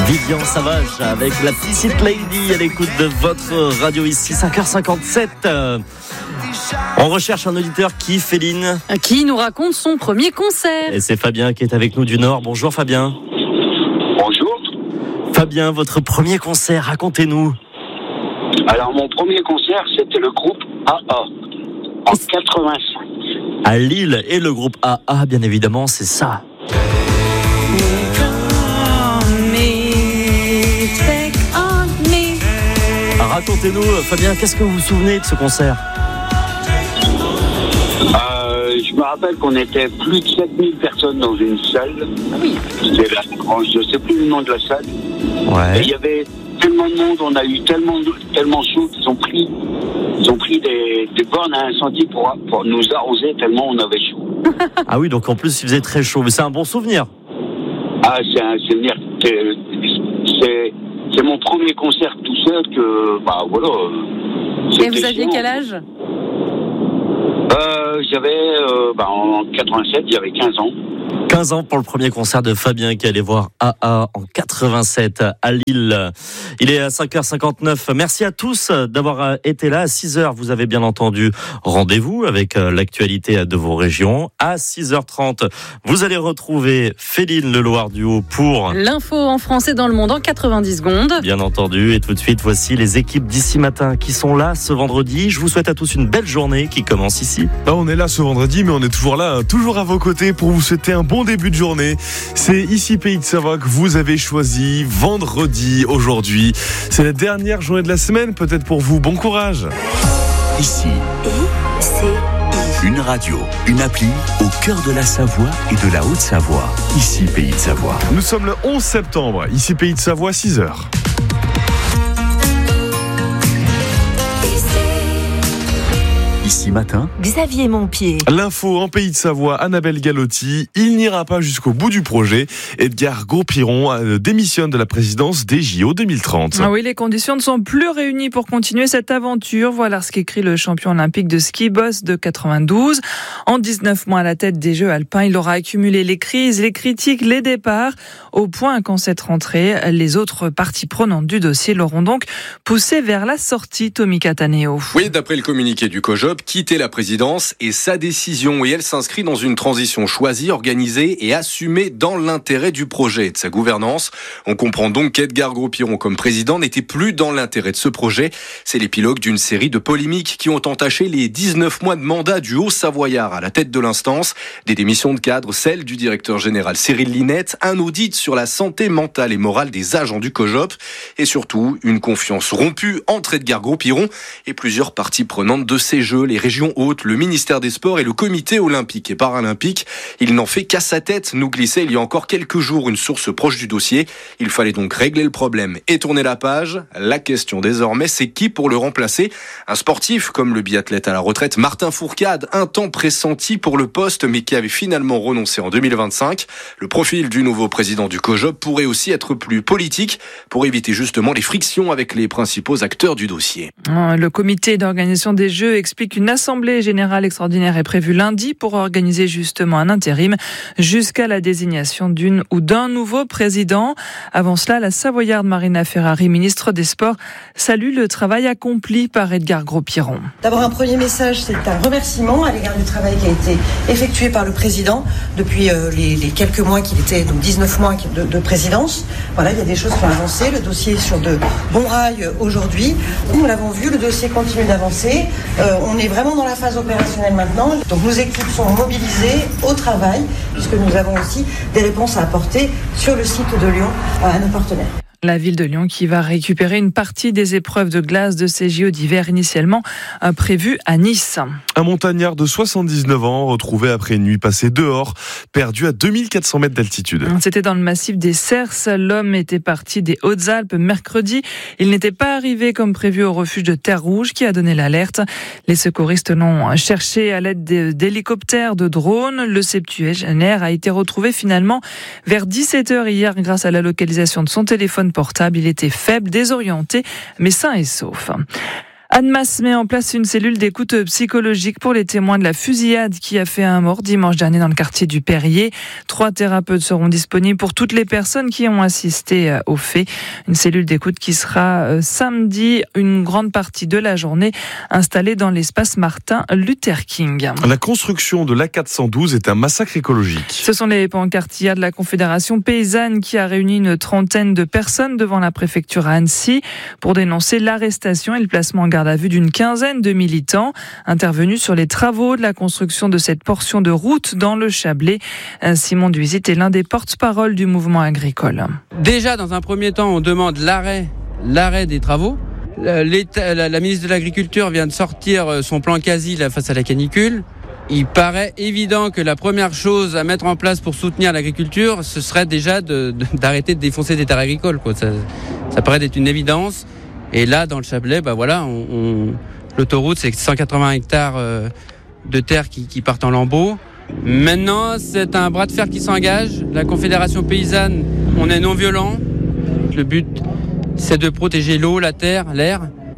Vivian Savage avec la petite lady à l'écoute de votre radio ici, 5h57. On recherche un auditeur Féline, qui nous raconte son premier concert. Et c'est Fabien qui est avec nous du Nord. Bonjour Fabien. Bonjour. Fabien, votre premier concert, racontez-nous. Alors mon premier concert, c'était le groupe AA en 85. À Lille, et le groupe AA, bien évidemment, c'est ça. Racontez-nous, Fabien, qu'est-ce que vous vous souvenez de ce concert ? Je me rappelle qu'on était plus de 7000 personnes dans une salle. Oui. C'était je ne sais plus le nom de la salle. Ouais. Et il y avait tellement de monde, on a eu tellement chaud qu'ils ont pris des bornes à incendie pour nous arroser tellement on avait chaud. Ah oui, donc en plus il faisait très chaud, mais c'est un bon souvenir. Ah, c'est un souvenir. C'est mon premier concert tout seul que, voilà. Et vous aviez quel âge ? J'avais, en 87, j'avais 15 ans. 15 ans pour le premier concert de Fabien qui allait voir AA en 87 à Lille. Il est à 5h59. Merci à tous d'avoir été là. À 6h, vous avez bien entendu, rendez-vous avec l'actualité de vos régions. À 6h30, vous allez retrouver Féline Le Loir du Haut pour l'info en français dans le monde en 90 secondes. Bien entendu. Et tout de suite, voici les équipes d'ici matin qui sont là ce vendredi. Je vous souhaite à tous une belle journée qui commence ici. On est là ce vendredi, mais on est toujours là, toujours à vos côtés pour vous souhaiter un bon début de journée. C'est ici Pays de Savoie que vous avez choisi vendredi aujourd'hui. C'est la dernière journée de la semaine, peut-être pour vous. Bon courage. Ici, une radio, une appli au cœur de la Savoie et de la Haute-Savoie. Ici Pays de Savoie. Nous sommes le 11 septembre. Ici Pays de Savoie, 6h. Ici matin, Xavier Montpied. L'info en Pays de Savoie, Annabelle Galotti. Il n'ira pas jusqu'au bout du projet. Edgar Gros-Piron démissionne de la présidence des JO 2030. Ah oui, les conditions ne sont plus réunies pour continuer cette aventure. Voilà ce qu'écrit le champion olympique de ski boss de 92. En 19 mois à la tête des Jeux alpins, il aura accumulé les crises, les critiques, les départs, au point qu'en cette rentrée, les autres parties prenantes du dossier l'auront donc poussé vers la sortie. Tommy Cataneo. Oui, d'après le communiqué du COJOP, quitter la présidence est sa décision et elle s'inscrit dans une transition choisie, organisée et assumée dans l'intérêt du projet et de sa gouvernance. On comprend donc qu'Edgar Gros-Piron comme président n'était plus dans l'intérêt de ce projet. C'est l'épilogue d'une série de polémiques qui ont entaché les 19 mois de mandat du Haut-Savoyard à la tête de l'instance. Des démissions de cadres, celle du directeur général Cyril Linette, un audit sur la santé mentale et morale des agents du COJOP et surtout une confiance rompue entre Edgar Gros-Piron et plusieurs parties prenantes de ces Jeux, les régions hautes, le ministère des Sports et le comité olympique et paralympique. Il n'en fait qu'à sa tête, nous glissait il y a encore quelques jours une source proche du dossier. Il fallait donc régler le problème et tourner la page. La question désormais, c'est qui pour le remplacer ? Un sportif comme le biathlète à la retraite Martin Fourcade, un temps pressenti pour le poste mais qui avait finalement renoncé en 2025. Le profil du nouveau président du COJOP pourrait aussi être plus politique pour éviter justement les frictions avec les principaux acteurs du dossier. Le comité d'organisation des Jeux explique qu'une assemblée générale extraordinaire est prévue lundi pour organiser justement un intérim jusqu'à la désignation d'une ou d'un nouveau président. Avant cela, la Savoyarde Marina Ferrari, ministre des Sports, salue le travail accompli par Edgar Gros-Piron. D'abord, un premier message, c'est un remerciement à l'égard du travail qui a été effectué par le président depuis les quelques mois qu'il était, donc 19 mois de présidence. Voilà, il y a des choses qui ont avancé. Le dossier est sur de bons rails aujourd'hui. Nous l'avons vu, le dossier continue d'avancer. On est vraiment dans la phase opérationnelle maintenant. Donc nos équipes sont mobilisées au travail puisque nous avons aussi des réponses à apporter sur le site de Lyon à nos partenaires. La ville de Lyon qui va récupérer une partie des épreuves de glace de ces JO d'hiver initialement prévues à Nice. Un montagnard de 79 ans retrouvé après une nuit passée dehors, perdu à 2400 mètres d'altitude. C'était dans le massif des Cerces. L'homme était parti des Hautes-Alpes mercredi. Il n'était pas arrivé comme prévu au refuge de Terre-Rouge qui a donné l'alerte. Les secouristes l'ont cherché à l'aide d'hélicoptères, de drones. Le septuagénaire a été retrouvé finalement vers 17h hier grâce à la localisation de son téléphone portable. Il était faible, désorienté, mais sain et sauf. Annemasse met en place une cellule d'écoute psychologique pour les témoins de la fusillade qui a fait un mort dimanche dernier dans le quartier du Perrier. 3 thérapeutes seront disponibles pour toutes les personnes qui ont assisté aux faits. Une cellule d'écoute qui sera samedi, une grande partie de la journée, installée dans l'espace Martin Luther King. La construction de l'A412 est un massacre écologique. Ce sont les pancartières de la Confédération paysanne qui a réuni une trentaine de personnes devant la préfecture à Annecy pour dénoncer l'arrestation et le placement en garde à vue d'une quinzaine de militants intervenus sur les travaux de la construction de cette portion de route dans le Chablais. Simon Duisit est l'un des porte-parole du mouvement agricole. Déjà, dans un premier temps, on demande l'arrêt des travaux. La ministre de l'Agriculture vient de sortir son plan quasi face à la canicule. Il paraît évident que la première chose à mettre en place pour soutenir l'agriculture, ce serait déjà d'arrêter de défoncer des terres agricoles, quoi. Ça paraît être une évidence. Et là, dans le Chablais, l'autoroute, c'est 180 hectares de terres qui partent en lambeaux. Maintenant, c'est un bras de fer qui s'engage. La Confédération paysanne, on est non violent. Le but, c'est de protéger l'eau, la terre, l'air.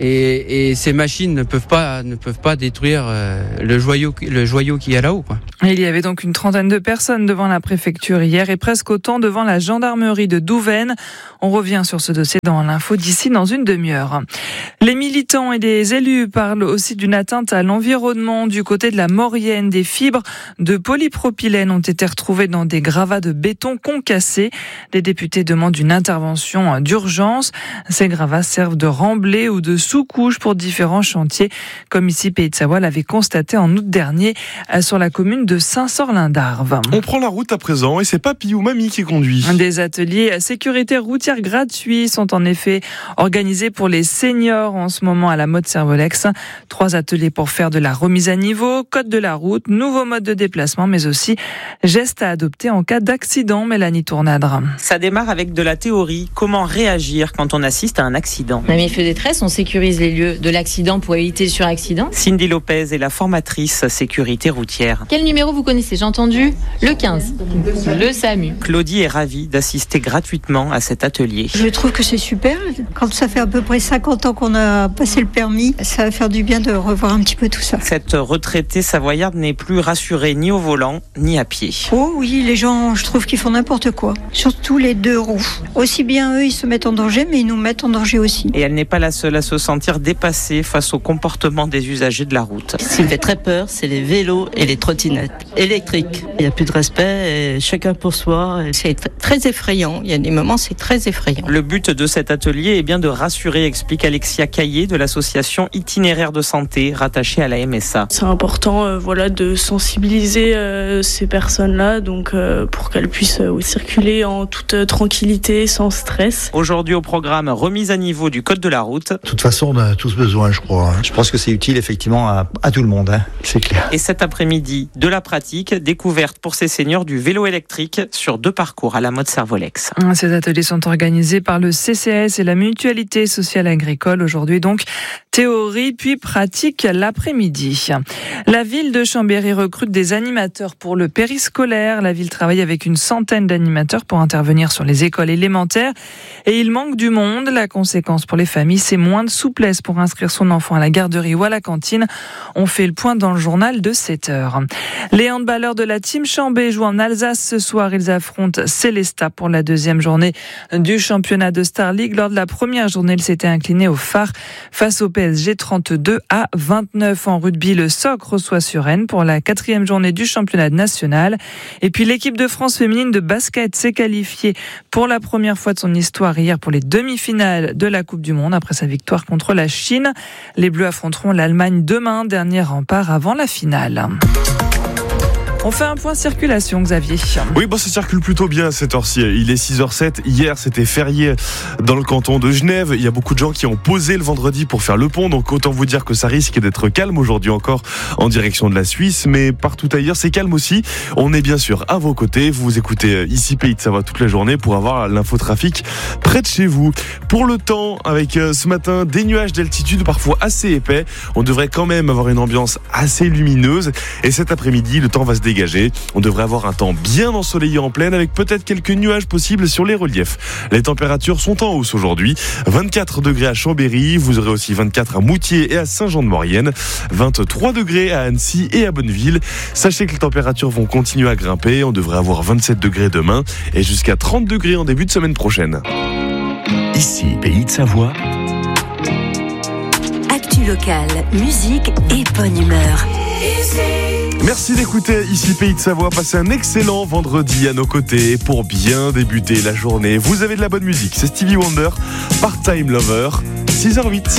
Et ces machines ne peuvent pas détruire le joyau qui est là-haut, quoi. Il y avait donc une trentaine de personnes devant la préfecture hier et presque autant devant la gendarmerie de Douvaine. On revient sur ce dossier dans l'info d'ici dans une demi-heure. Les militants et des élus parlent aussi d'une atteinte à l'environnement du côté de la Maurienne. Des fibres de polypropylène ont été retrouvées dans des gravats de béton concassés. Les députés demandent une intervention d'urgence. Ces gravats servent de remblai ou de sous-couche pour différents chantiers, comme ici Pays de Savoie l'avait constaté en août dernier sur la commune de Saint-Sorlin-d'Arves. On prend la route à présent et c'est papy ou mamie qui conduit. Des ateliers sécurité routière gratuits sont en effet organisés pour les seniors en ce moment à la Motte-Servolex. 3 ateliers pour faire de la remise à niveau, code de la route, nouveaux modes de déplacement, mais aussi gestes à adopter en cas d'accident. Mélanie Tournadre. Ça démarre avec de la théorie. Comment réagir quand on assiste à un accident? La MFE détresse, on sécurise les lieux de l'accident pour éviter le suraccident. Cindy Lopez est la formatrice sécurité routière. Quel numéro vous connaissez? J'ai entendu le 15, le SAMU. Claudie est ravie d'assister gratuitement à cet atelier. Je trouve que c'est super. Quand ça fait à peu près 50 ans qu'on a passé le permis, ça va faire du bien de revoir un petit peu tout ça. Cette retraitée savoyarde n'est plus rassurée ni au volant ni à pied. Oh oui, les gens, je trouve qu'ils font n'importe quoi. Surtout les 2 roues. Aussi bien eux, ils se mettent en danger, mais ils nous mettent en danger aussi. Et elle n'est pas la seule à se sentir dépassée face au comportement des usagers de la route. Ce qui me fait très peur, c'est les vélos et les trottinettes électriques. Il n'y a plus de respect, et chacun pour soi. C'est très effrayant. Il y a des moments, c'est très effrayant. Le but de cet atelier est bien de rassurer, explique Alexia Caillé de l'association Itinéraire de Santé, rattachée à la MSA. C'est important de sensibiliser ces personnes-là pour qu'elles puissent circuler en toute tranquillité, sans stress. Aujourd'hui au programme, remise à niveau du code de la route. De toute façon, on a tous besoin, je crois. Je pense que c'est utile effectivement à tout le monde, c'est clair. Et cet après-midi, de la pratique, découverte pour ces seniors du vélo électrique sur 2 parcours à la Motte-Servolex. Ces ateliers sont organisés par le CCAS et la Mutualité Sociale Agricole. Aujourd'hui donc, théorie puis pratique l'après-midi. La ville de Chambéry recrute des animateurs pour le périscolaire. La ville travaille avec une centaine d'animateurs pour intervenir sur les écoles élémentaires. Et il manque du monde. La conséquence pour les familles, c'est moins de souplesse pour inscrire son enfant à la garderie ou à la cantine. On fait le point dans le journal de 7h. Les handballeurs de la team Chambé jouent en Alsace ce soir. Ils affrontent Célestat pour la 2e journée du championnat de Star League. Lors de la première journée, ils s'étaient inclinés au phare face au PSG 32-29. En rugby, le SOC reçoit Suresnes pour la 4e journée du championnat national. Et puis l'équipe de France féminine de basket s'est qualifiée pour la première fois de son histoire hier pour les demi-finales de la Coupe du Monde après sa victoire contre la Chine. Les Bleus affronteront l'Allemagne demain, dernier rempart avant la finale. On fait un point circulation, Xavier. Oui, ça circule plutôt bien à cette heure-ci. Il est 6h07. Hier, c'était férié dans le canton de Genève. Il y a beaucoup de gens qui ont posé le vendredi pour faire le pont. Donc, autant vous dire que ça risque d'être calme aujourd'hui encore en direction de la Suisse. Mais partout ailleurs, c'est calme aussi. On est bien sûr à vos côtés. Vous écoutez ici Pays de Savoie toute la journée pour avoir l'infotrafic près de chez vous. Pour le temps, avec ce matin, des nuages d'altitude parfois assez épais. On devrait quand même avoir une ambiance assez lumineuse. Et cet après-midi, le temps va se dégagé. On devrait avoir un temps bien ensoleillé en plaine avec peut-être quelques nuages possibles sur les reliefs. Les températures sont en hausse aujourd'hui. 24 degrés à Chambéry, vous aurez aussi 24 à Moutier et à Saint-Jean-de-Maurienne, 23 degrés à Annecy et à Bonneville. Sachez que les températures vont continuer à grimper. On devrait avoir 27 degrés demain et jusqu'à 30 degrés en début de semaine prochaine. Ici, Pays de Savoie. Actu locale, musique et bonne humeur. Merci d'écouter Ici Pays de Savoie. Passez un excellent vendredi à nos côtés pour bien débuter la journée. Vous avez de la bonne musique. C'est Stevie Wonder, Part-Time Lover, 6h08.